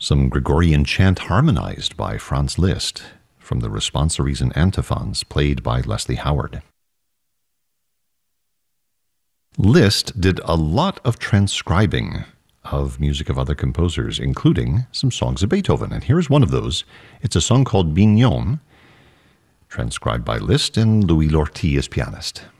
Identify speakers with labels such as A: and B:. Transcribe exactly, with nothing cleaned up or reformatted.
A: some Gregorian chant harmonized by Franz Liszt from the responsories and antiphons played by Leslie Howard. Liszt did a lot of transcribing of music of other composers, including some songs of Beethoven, and here's one of those. It's a song called Mignon, transcribed by Liszt and Louis Lortie as pianist.